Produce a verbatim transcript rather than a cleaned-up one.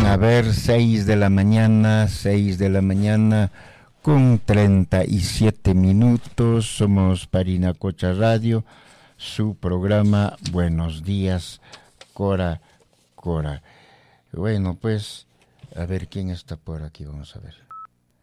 A ver, seis de la mañana, seis de la mañana con treinta y siete minutos. Somos Parinacocha Radio, su programa Buenos Días, Cora Cora. Bueno, pues, a ver quién está por aquí, vamos a ver.